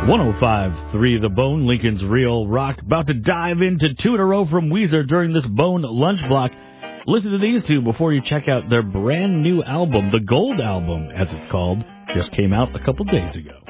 105.3 The Bone, Lincoln's Real Rock. About to dive into two in a row from Weezer during this Bone lunch block. Listen to these two before you check out their brand new album, the Gold Album, as it's called. Just came out a couple days ago.